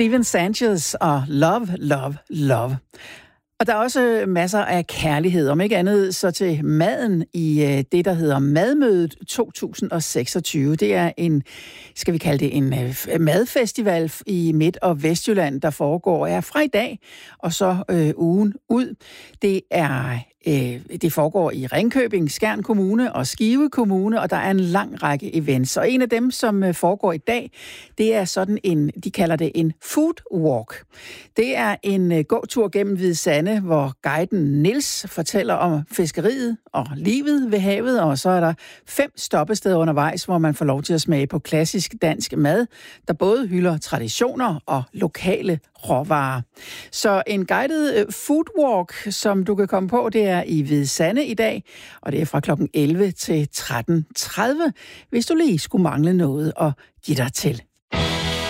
Steven Sanchez og Love, Love, Love. Og der er også masser af kærlighed, om ikke andet så til maden i det, der hedder Madmødet 2026. Det er en, skal vi kalde det en madfestival i Midt- og Vestjylland, der foregår fra i dag og så ugen ud. Det foregår i Ringkøbing, Skjern Kommune og Skive Kommune, og der er en lang række events. Og en af dem, som foregår i dag, det er sådan en, de kalder det en food walk. Det er en gåtur gennem Hvide Sande, hvor guiden Niels fortæller om fiskeriet og livet ved havet, og så er der 5 stoppesteder undervejs, hvor man får lov til at smage på klassisk dansk mad, der både hylder traditioner og lokale råvarer. Så en guided food walk, som du kan komme på, det er i Hvide Sande i dag, og det er fra kl. 11 til 13.30, hvis du lige skulle mangle noget at give dig til.